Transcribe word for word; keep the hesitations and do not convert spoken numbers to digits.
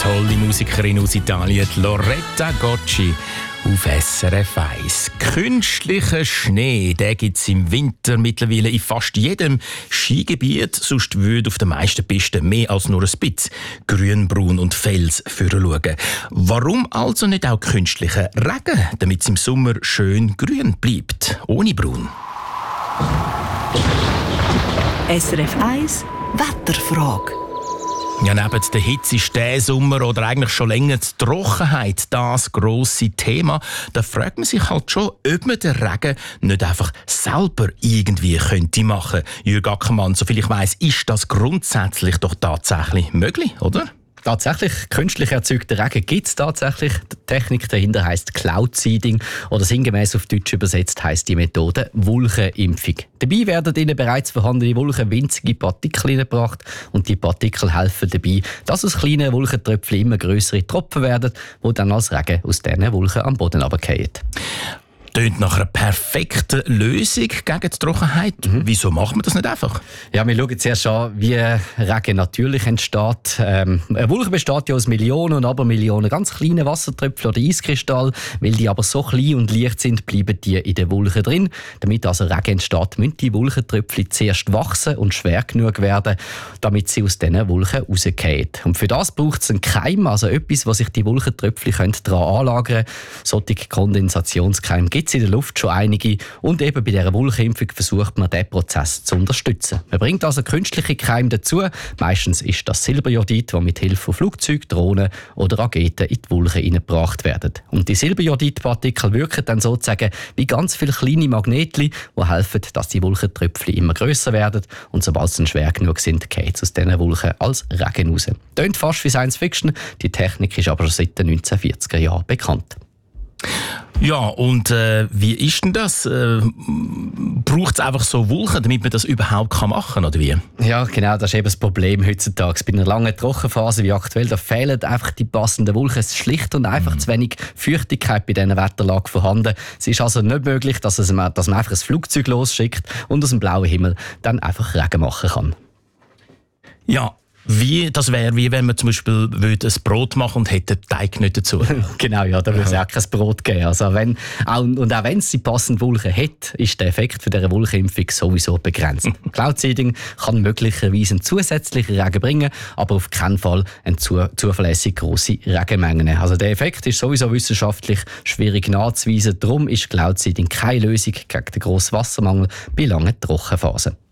tolle Musikerin aus Italien, Loretta Gocci, auf S R F eins. Künstlicher Schnee, den gibt es im Winter mittlerweile in fast jedem Skigebiet. Sonst würde auf den meisten Pisten mehr als nur ein bisschen Grün, Braun und Fels schauen. Warum also nicht auch künstlicher Regen, damit es im Sommer schön grün bleibt, ohne Braun? S R F eins Wetterfrage. Ja, neben der Hitze ist dieser Sommer oder eigentlich schon länger die Trockenheit das grosse Thema. Da fragt man sich halt schon, ob man den Regen nicht einfach selber irgendwie könnte machen. Jürg Ackermann, soviel ich weiss, ist das grundsätzlich doch tatsächlich möglich, oder? Tatsächlich, künstlich erzeugten Regen gibt es tatsächlich. Die Technik dahinter heisst Cloud Seeding oder sinngemäß auf Deutsch übersetzt heisst die Methode Wolkenimpfung. Dabei werden in bereits vorhandene Wolken winzige Partikel hineingebracht und die Partikel helfen dabei, dass aus kleinen Wolkentröpfchen immer grössere Tropfen werden, die dann als Regen aus diesen Wolken am Boden runterfallen. Tönt nach einer perfekten Lösung gegen die Trockenheit. Mhm. Wieso macht man das nicht einfach? Ja, wir schauen zuerst an, wie Regen natürlich entsteht. Ähm, eine Wolke besteht ja aus Millionen und Abermillionen ganz kleinen Wassertröpfchen oder Eiskristallen. Weil die aber so klein und leicht sind, bleiben die in der Wolke drin. Damit also Regen entsteht, müssen die Wolkentröpfchen zuerst wachsen und schwer genug werden, damit sie aus diesen Wolken rausfallen. Und für das braucht es einen Keim, also etwas, wo sich die Wolkentröpfchen daran anlagern können. Solche Kondensationskeime gibt es in der Luft schon einige und eben bei dieser Wolkenimpfung versucht man, diesen Prozess zu unterstützen. Man bringt also künstliche Keime dazu. Meistens ist das Silberjodid, das mit Hilfe von Flugzeugen, Drohnen oder Raketen in die Wolken hineingebracht werden. Und die Silberjodidpartikel wirken dann sozusagen wie ganz viele kleine Magnetchen, die helfen, dass die Wolkentröpfchen immer grösser werden und sobald sie dann schwer genug sind, geht es aus diesen Wolken als Regen raus. Tönt fast wie Science Fiction, die Technik ist aber schon seit den neunzehnhundertvierziger Jahren bekannt. Ja, und äh, wie ist denn das? Äh, Braucht es einfach so Wolken, damit man das überhaupt machen kann, oder wie? Ja, genau, das ist eben das Problem heutzutage. Bei einer langen Trockenphase wie aktuell, da fehlen einfach die passenden Wolken. Es ist schlicht und einfach mhm. zu wenig Feuchtigkeit bei dieser Wetterlage vorhanden. Es ist also nicht möglich, dass, es, dass man einfach ein Flugzeug losschickt und aus dem blauen Himmel dann einfach Regen machen kann. Ja. Wie, das wäre wie wenn man zum Beispiel ein Brot machen und hätte Teig nicht dazu. Genau, ja, da würde es auch kein Brot geben. Also wenn, auch, und auch wenn es die passende Wolke hat, ist der Effekt von dieser Wolkenimpfung sowieso begrenzt. Cloud Seeding kann möglicherweise einen zusätzlichen Regen bringen, aber auf keinen Fall eine zu, zuverlässig grosse Regenmengen. Also der Effekt ist sowieso wissenschaftlich schwierig nachzuweisen. Darum ist Cloud Seeding keine Lösung gegen den grossen Wassermangel bei langen Trockenphasen.